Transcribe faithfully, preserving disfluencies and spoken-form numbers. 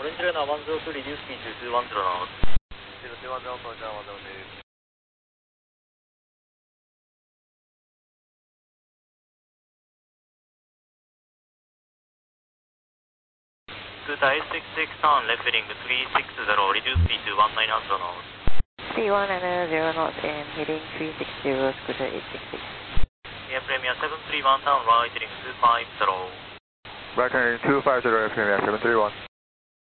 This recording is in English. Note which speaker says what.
Speaker 1: Orange Runner one zero two, reduce speed to two one zero knots.
Speaker 2: zero two one zero, approach one zero two.
Speaker 1: To Thai six six on left heading three six zero, reduce speed to one nine zero knots.
Speaker 3: Speed one nine zero knots and heading three six zero, scooter eight six six.
Speaker 1: Yeah, Premier seven three one down right heading two five zero.
Speaker 2: Right heading two five zero, Premier seven three one.